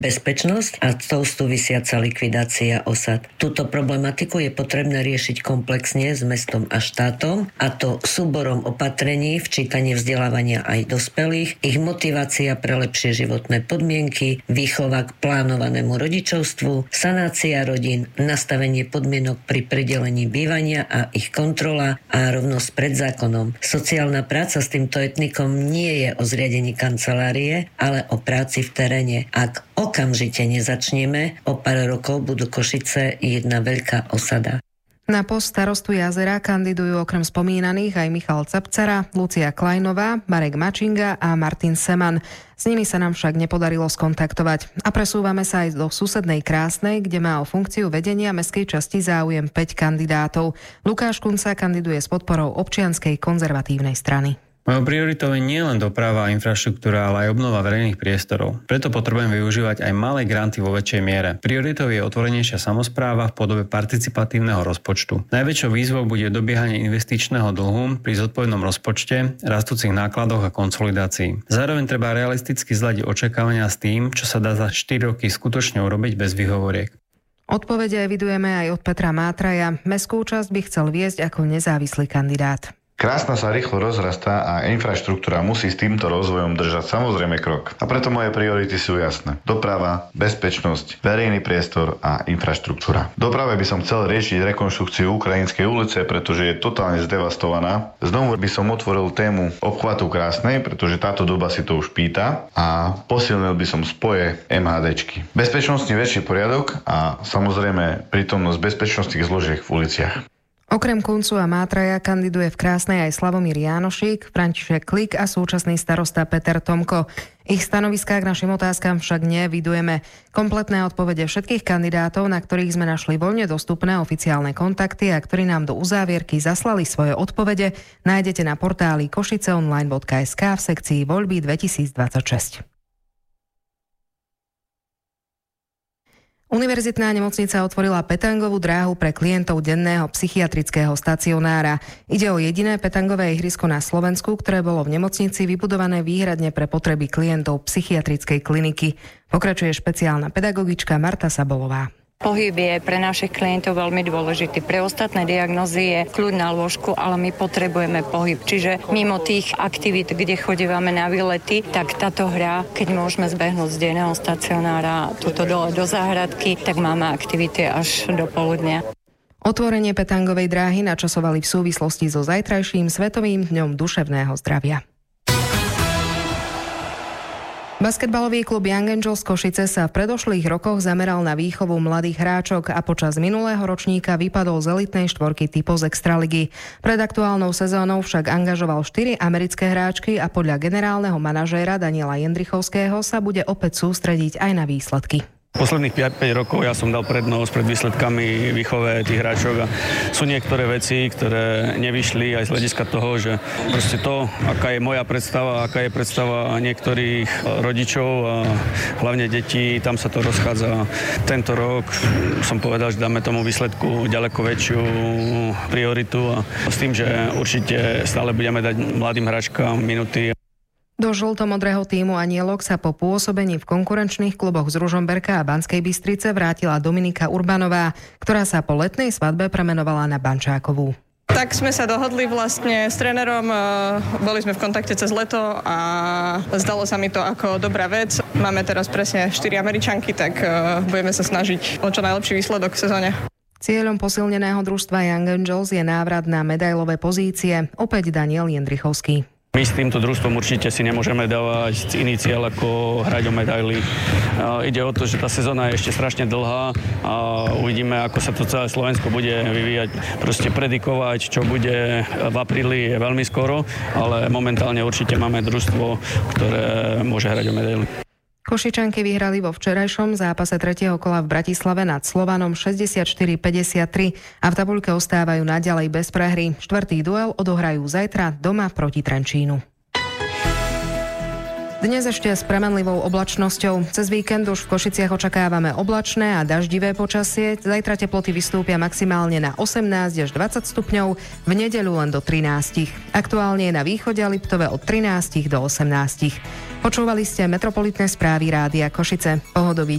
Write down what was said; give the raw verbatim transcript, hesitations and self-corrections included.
bezpečnosť a tou súvisiaca likvidácia osad. Túto problematiku je potrebné riešiť komplexne s mestom a štátom, a to súborom opatrení, včítanie vzdelávania aj dospelých, ich motivácia pre lepšie životné podmienky, výchova k plánovanému rodičovstvu, sanácia rodín, nastavenie podmienok pri pridelení bývania a ich kontrola a rovnosť pred zákonom. Sociálna práca s týmto etnikom nie je o zriadení kancelárie, ale o práci v teréne. Ak okamžite nezačneme, o pár rokov budú Košice jedna veľká osada. Na post starostu Jazera kandidujú okrem spomínaných aj Michal Capcara, Lucia Klajnová, Marek Mačinga a Martin Seman. S nimi sa nám však nepodarilo skontaktovať. A presúvame sa aj do susednej Krásnej, kde má o funkciu vedenia mestskej časti záujem päť kandidátov. Lukáš Kunca kandiduje s podporou občianskej konzervatívnej strany. Mojou prioritou je nielen doprava a infraštruktúra, ale aj obnova verejných priestorov. Preto potrebujem využívať aj malé granty vo väčšej miere. Prioritou je otvorenejšia samospráva v podobe participatívneho rozpočtu. Najväčšou výzvou bude dobiehanie investičného dlhu pri zodpovednom rozpočte, rastúcich nákladoch a konsolidácii. Zároveň treba realisticky zladiť očakávania s tým, čo sa dá za štyri roky skutočne urobiť bez výhovoriek. Odpovede evidujeme aj od Petra Mátraja. Mestskú časť by chcel viesť ako nezávislý kandidát. Krásna sa rýchlo rozrastá a infraštruktúra musí s týmto rozvojom držať samozrejme krok. A preto moje priority sú jasné. Doprava, bezpečnosť, verejný priestor a infraštruktúra. V doprave by som chcel riešiť rekonštrukciu Ukrajinskej ulice, pretože je totálne zdevastovaná. Znovu by som otvoril tému obchvatu Krásnej, pretože táto doba si to už pýta, a posilnil by som spoje MHDčky. Bezpečnostný väčší poriadok a samozrejme prítomnosť bezpečnostných zložiek v uliciach. Okrem Kuncu a Mátraja kandiduje v Krásnej aj Slavomír Jánošík, František Klik a súčasný starosta Peter Tomko. Ich stanoviská k našim otázkam však nevidujeme. Kompletné odpovede všetkých kandidátov, na ktorých sme našli voľne dostupné oficiálne kontakty a ktorí nám do uzávierky zaslali svoje odpovede, nájdete na portáli košiceonline bodka es ká v sekcii voľby dvetisícdvadsaťšesť. Univerzitná nemocnica otvorila petangovú dráhu pre klientov denného psychiatrického stacionára. Ide o jediné petangové ihrisko na Slovensku, ktoré bolo v nemocnici vybudované výhradne pre potreby klientov psychiatrickej kliniky. Pokračuje špeciálna pedagogička Marta Sabolová. Pohyb je pre našich klientov veľmi dôležitý. Pre ostatné diagnózy je kľud na lôžku, ale my potrebujeme pohyb. Čiže mimo tých aktivít, kde chodívame na výlety, tak táto hra, keď môžeme zbehnúť z denného stacionára tuto dole do záhradky, tak máme aktivity až do poludnia. Otvorenie petangovej dráhy načasovali v súvislosti so zajtrajším Svetovým dňom duševného zdravia. Basketbalový klub Young Angels Košice sa v predošlých rokoch zameral na výchovu mladých hráčok a počas minulého ročníka vypadol z elitnej štvorky typov z Extraligy. Pred aktuálnou sezónou však angažoval štyri americké hráčky a podľa generálneho manažéra Daniela Jendrichovského sa bude opäť sústrediť aj na výsledky. Posledných päť rokov ja som dal prednosť pred výsledkami výchove tých hráčov a sú niektoré veci, ktoré nevyšli aj z hľadiska toho, že proste to, aká je moja predstava, aká je predstava niektorých rodičov a hlavne detí, tam sa to rozchádza. Tento rok som povedal, že dáme tomu výsledku ďaleko väčšiu prioritu a s tým, že určite stále budeme dať mladým hráčkám minúty. Do žltomodrého tímu Anielok sa po pôsobení v konkurenčných kluboch z Ružomberka a Banskej Bystrice vrátila Dominika Urbanová, ktorá sa po letnej svadbe premenovala na Bančákovú. Tak sme sa dohodli vlastne s trénerom, boli sme v kontakte cez leto a zdalo sa mi to ako dobrá vec. Máme teraz presne štyri Američanky, tak budeme sa snažiť o čo najlepší výsledok v sezóne. Cieľom posilneného družstva Young Angels je návrat na medailové pozície, opäť Daniel Jendrichovský. My s týmto družstvom určite si nemôžeme dávať iný cieľ ako hrať o medaily. Ide o to, že tá sezóna je ešte strašne dlhá a uvidíme, ako sa to celé Slovensko bude vyvíjať. Proste predikovať, čo bude v apríli, je veľmi skoro, ale momentálne určite máme družstvo, ktoré môže hrať o medaily. Košičanky vyhrali vo včerajšom zápase tretieho kola v Bratislave nad Slovanom šesťdesiatštyri päťdesiattri a v tabuľke ostávajú naďalej bez prehry. Štvrtý duel odohrajú zajtra doma proti Trenčínu. Dnes ešte s premenlivou oblačnosťou. Cez víkend už v Košiciach očakávame oblačné a daždivé počasie. Zajtra teploty vystúpia maximálne na osemnásť až dvadsať stupňov, v nedeľu len do trinásť. Aktuálne je na východe a Liptove od trinásť do osemnásť. Počúvali ste metropolitné správy Rádia Košice. Pohodový